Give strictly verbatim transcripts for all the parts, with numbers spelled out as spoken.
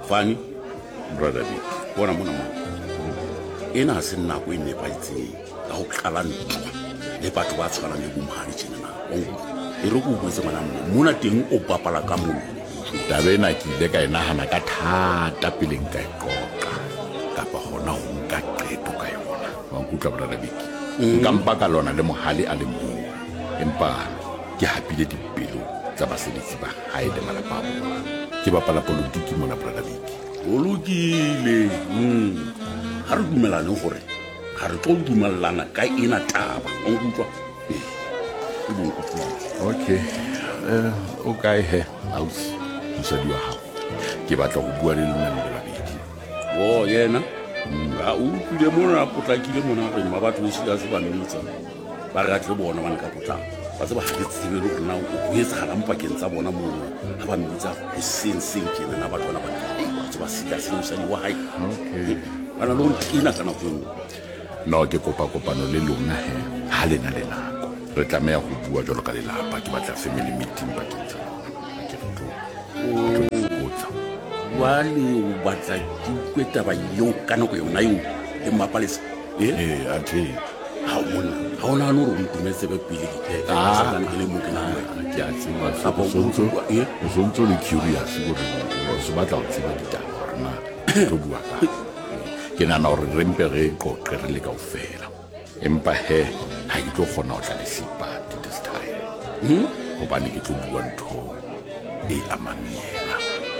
Fani brother Big. bona mona mo ena se nna go ine ba itse ka go tlala ntwa le batho ba tshwana le bomhadi tsena na e re go botse mana mona teng o bapala ka mo Tabena ke ile ka inahana ka thata pele nka e qoqa kapa hona ho nka qeto ka yona wa nkutla brother Big. Nka mpa ka lona le mohali a le mong empa ke hapile dipelo tsa basebetsi ba hae le malapa a bona ke bapala politiki mona brother Big. o lokile mm ha re dumelane gore ga re tlo dumelana ka ena taba o nkutlwa e bong go tswa Okay eh o kae he aus mosadi wa hao ke batla go bua le lona le babedi. o yena ga o tlile mona potlakile mona re ma batho ba se ba nnitsa ba re tle bona ba nka potla ba se ba ke tsebe le rona o boetse ga lampa ke ntsa bona mo ga ba nnitsa go seng seng ke na ba bona ba tse ba sila se mosadi wa hae. Okay bana lo ntina kana go no ke kopa kopano le lona he ha lena le nako re tlameha go bua jalo ka lelapa ke batla family meeting ba ke tsa ke re tlo botsa wale o batla di kweta ba yo kana go yona yo e mapalesa eh eh ate ha ona ha ona no ro ntumetse be pele ke Ah. sa kana le mo ke na ke a tseba Apo so so eh so so le curious gore o se batla go tseba ditaba gore na tlo bua ka ke nana gore re mpe re qoqe re le kaofela empa he ha ke tlo kgona go tla le sipati this time hm gobane ke tlo bua ntho e amang yena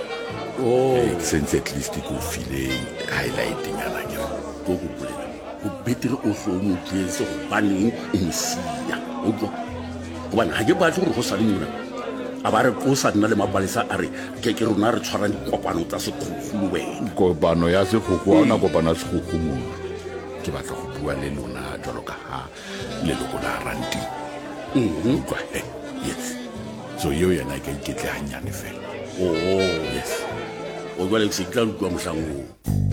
o Eh, since at least ke o file highlighting yana ke re go go bolela o betere o so mo tletse go baneng o mosia o go go bana ha ke ba tlo go sa le mona a ba re o sa nna le mapalesa a re ke ke rona re tshwarang dikopano tsa sekgukgulu wena kopano ya sekgoko a ona kopano ya sekgoko mo ke batla go bua le lona jalo ka ha leloko la ranti mhm utlwa he yes so yo yena ke iketle hanyane fela o yes o jwa le se tla utlwa mohlango